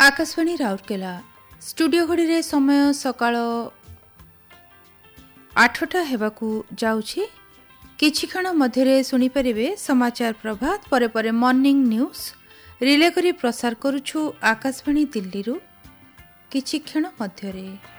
Akashvani Rourkela studio घड़ी समय सकाळ 8टा हेबाकू जाउछि। किछि क्षण मध्यरे सुनी परिबे समाचार प्रभात परे परे मॉर्निंग न्यूज रिले करी प्रसार करूछु आकाशवाणी दिल्ली रु किछि क्षण मध्यरे।